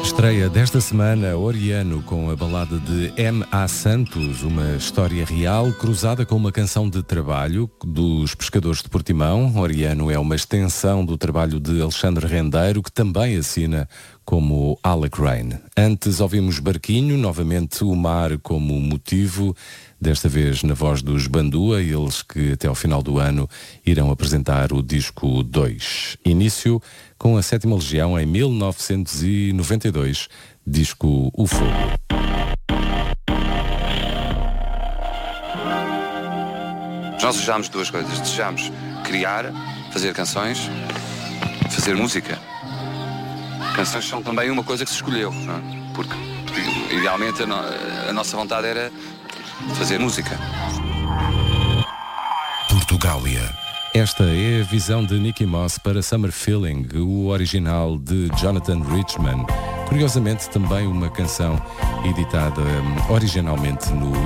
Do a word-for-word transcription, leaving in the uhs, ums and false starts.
Estreia desta semana Oriano com a balada de M A Santos, uma história real cruzada com uma canção de trabalho dos Pescadores de Portimão. Oriano é uma extensão do trabalho de Alexandre Rendeiro, que também assina como Alec Rain. Antes ouvimos Barquinho, novamente o mar como motivo, desta vez na voz dos Bandua, eles que até ao final do ano irão apresentar o disco dois. Início com a Sétima Legião em mil novecentos e noventa e dois, disco O Fogo. Nós desejámos duas coisas. Desejámos criar, fazer canções, fazer música. Canções são também uma coisa que se escolheu, não é? Porque idealmente a, no, a nossa vontade era fazer música. Portugália. Esta é a visão de Nicky Moss para Summer Feeling, o original de Jonathan Richman. Curiosamente também uma canção editada originalmente no